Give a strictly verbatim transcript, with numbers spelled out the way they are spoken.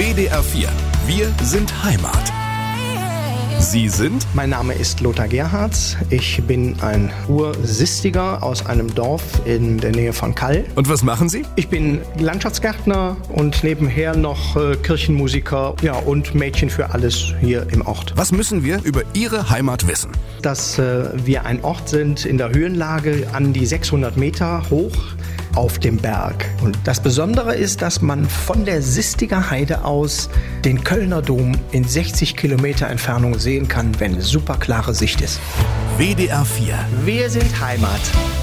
W D R vier. Wir sind Heimat. Sie sind? Mein Name ist Lothar Gerhards. Ich bin ein Ursistiger aus einem Dorf in der Nähe von Kall. Und was machen Sie? Ich bin Landschaftsgärtner und nebenher noch äh, Kirchenmusiker, ja, und Mädchen für alles hier im Ort. Was müssen wir über Ihre Heimat wissen? Dass äh, wir ein Ort sind in der Höhenlage an die sechshundert Meter hoch auf dem Berg. Und das Besondere ist, dass man von der Sistiger Heide aus den Kölner Dom in sechzig Kilometer Entfernung sehen kann, wenn super klare Sicht ist. W D R vier. Wir sind Heimat.